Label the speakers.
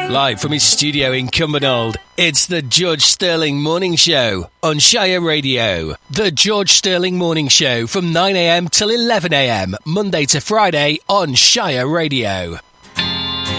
Speaker 1: Live from his studio in Cumbernauld, it's the George Sterling Morning Show on Shire Radio. The George Sterling Morning Show from 9am till 11am, Monday to Friday on Shire Radio.